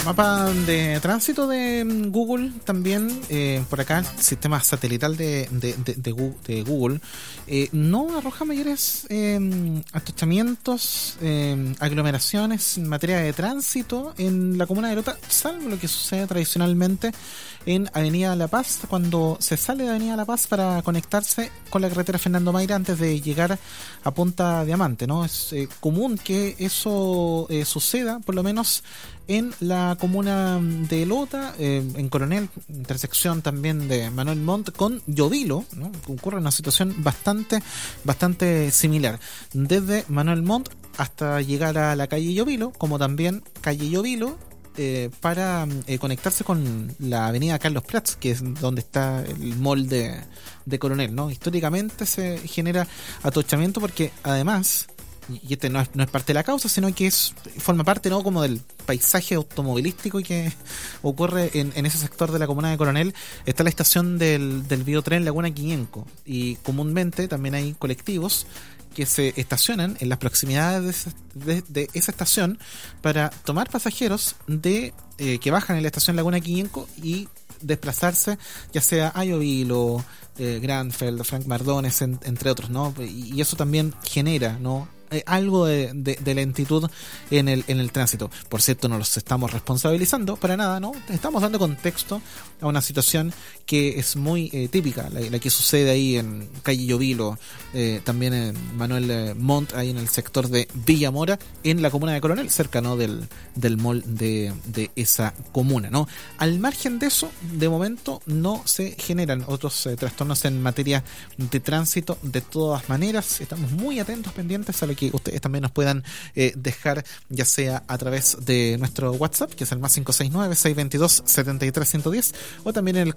mapa de tránsito de Google también, por acá el sistema satelital de Google no arroja mayores atochamientos, aglomeraciones en materia de tránsito en la comuna de Lota, salvo lo que sucede tradicionalmente en Avenida La Paz, cuando se sale de Avenida La Paz para conectarse con la carretera Fernando Mayra antes de llegar a Punta Diamante, ¿no? Es común que eso suceda, por lo menos en la comuna de Lota, en Coronel, intersección también de Manuel Montt con Llovilo, ¿no? Ocurre una situación bastante similar, desde Manuel Montt hasta llegar a la calle Llovilo, como también calle Llovilo, para conectarse con la avenida Carlos Prats, que es donde está el mall de Coronel, ¿no? Históricamente se genera atochamiento porque además, y este no es parte de la causa, sino que forma parte, ¿no?, como del paisaje automovilístico que ocurre en ese sector de la comuna de Coronel. Está la estación del biotren Laguna Quiñenco, y comúnmente también hay colectivos que se estacionan en las proximidades de esa estación para tomar pasajeros que bajan en la estación Laguna Quiñenco y desplazarse ya sea a Llovilo, Granfeld, Frank Mardones, entre otros, ¿no? Y eso también genera, ¿no?, algo de lentitud en el tránsito. Por cierto, no los estamos responsabilizando para nada, ¿no? Estamos dando contexto a una situación que es muy típica, la que sucede ahí en calle Llovilo, también en Manuel Montt, ahí en el sector de Villa Mora, en la comuna de Coronel, cerca, ¿no?, del mall de esa comuna, ¿no? Al margen de eso, de momento no se generan otros trastornos en materia de tránsito. De todas maneras, estamos muy atentos, pendientes a lo que ustedes también nos puedan dejar, ya sea a través de nuestro WhatsApp, que es el más 569-622-73110, o también en el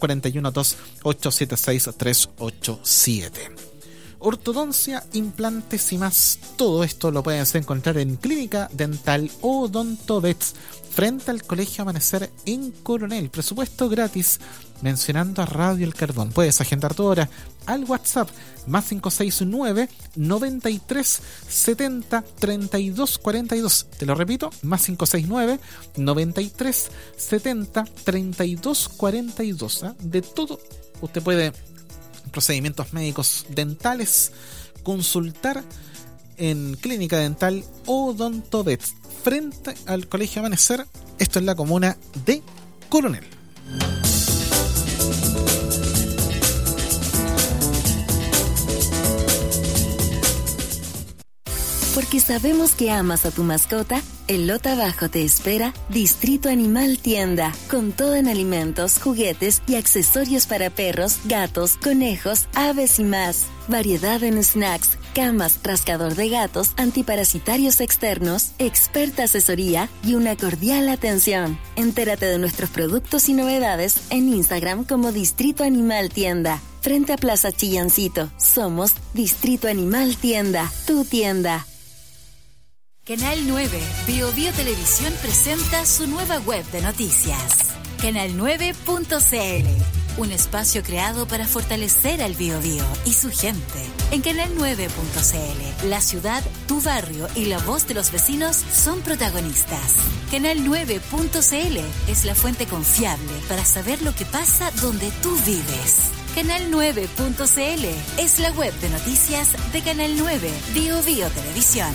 412-876-387. Ortodoncia, implantes y más, todo esto lo puedes encontrar en Clínica Dental Odontobets, frente al Colegio Amanecer en Coronel. Presupuesto gratis mencionando a Radio El Cardón. Puedes agendar tu hora al WhatsApp más 569 93 70 32 42. Te lo repito, más 569 93 70 32 42. De todo usted puede, procedimientos médicos dentales, consultar en Clínica Dental Odontobets, frente al Colegio Amanecer. Esto es la comuna de Coronel. Porque sabemos que amas a tu mascota, en Lota Bajo te espera Distrito Animal Tienda, con todo en alimentos, juguetes y accesorios para perros, gatos, conejos, aves y más. Variedad en snacks, camas, rascador de gatos, antiparasitarios externos, experta asesoría y una cordial atención. Entérate de nuestros productos y novedades en Instagram como Distrito Animal Tienda. Frente a Plaza Chillancito, somos Distrito Animal Tienda, tu tienda. Canal 9, Bio Televisión presenta su nueva web de noticias. Canal9.cl, un espacio creado para fortalecer al Biobío y su gente. En Canal9.cl, la ciudad, tu barrio y la voz de los vecinos son protagonistas. Canal9.cl es la fuente confiable para saber lo que pasa donde tú vives. Canal9.cl es la web de noticias de Canal 9, Bio Televisión.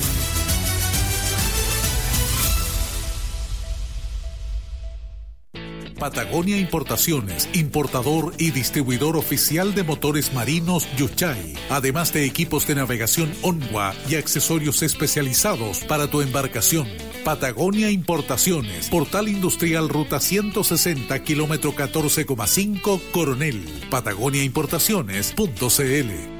Patagonia Importaciones, importador y distribuidor oficial de motores marinos Yuchay, además de equipos de navegación Onwa y accesorios especializados para tu embarcación. Patagonia Importaciones, Portal Industrial Ruta 160, kilómetro 14,5, Coronel. patagoniaimportaciones.cl.